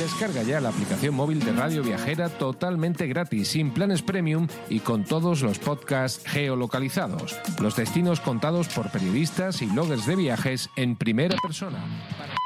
Descarga ya la aplicación móvil de Radio Viajera totalmente gratis, sin planes premium y con todos los podcasts geolocalizados. Los destinos contados por periodistas y bloggers de viajes en primera persona.